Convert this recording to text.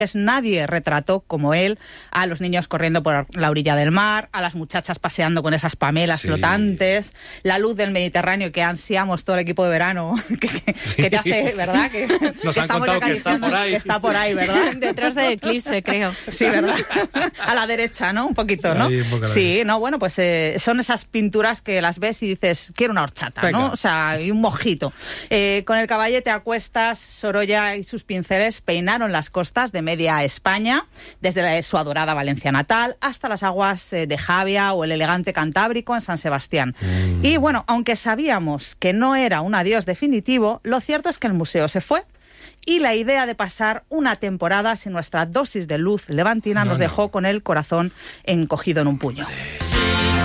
Nadie retrató como él a los niños corriendo por la orilla del mar, a las muchachas paseando con esas pamelas flotantes, la luz del Mediterráneo que ansiamos todo el equipo de verano, que te hace, ¿verdad? Que nos han contado que está por ahí. Que está por ahí, ¿verdad? Detrás de Eclipse, creo. Sí, ¿verdad? A la derecha, ¿no? Un poquito, ¿no? Ahí, un sí, no, bueno, pues son esas pinturas que las ves y dices, quiero una horchata, Venga. ¿no? O sea, y un mojito. Con el caballete a cuestas, Sorolla y sus pinceles peinaron las costas de media España, desde su adorada Valencia natal hasta las aguas de Javia o el elegante Cantábrico en San Sebastián. Y bueno, aunque sabíamos que no era un adiós definitivo, lo cierto es que el museo se fue. Y la idea de pasar una temporada sin nuestra dosis de luz levantina nos dejó con el corazón encogido en un puño.